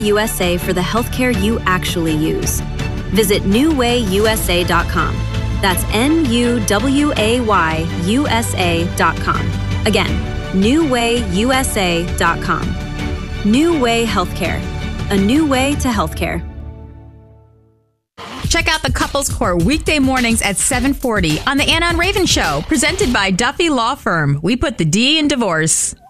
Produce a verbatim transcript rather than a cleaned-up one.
U S A for the healthcare you actually use. Visit new way U S A dot com. That's N U W A Y U S A dot com. Again, new way U S A dot com. New Way Healthcare. A new way to healthcare. Check out the Couples Core weekday mornings at seven forty on the Anna and Raven Show, presented by Duffy Law Firm. We put the D in divorce.